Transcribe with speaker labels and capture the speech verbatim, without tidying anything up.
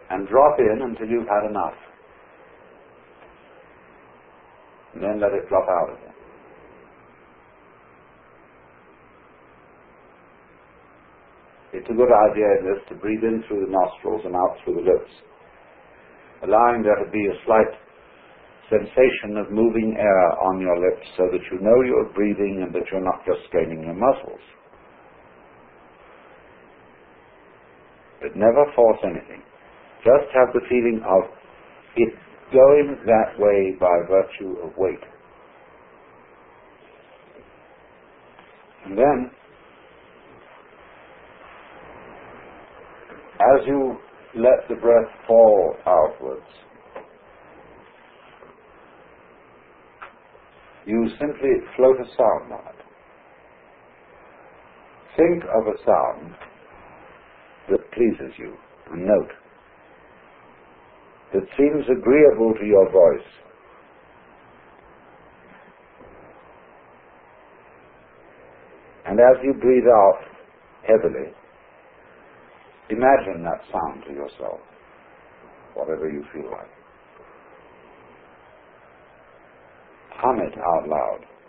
Speaker 1: and drop in until you've had enough. And then let it drop out again. It's a good idea in this to breathe in through the nostrils and out through the lips, allowing there to be a slight sensation of moving air on your lips so that you know you're breathing and that you're not just straining your muscles. But never force anything. Just have the feeling of it going that way by virtue of weight. And then, as you let the breath fall outwards, you simply float a sound on it. Think of a sound that pleases you, a note that seems agreeable to your voice. And as you breathe out heavily, imagine that sound to yourself, whatever you feel like. Hum it out loud.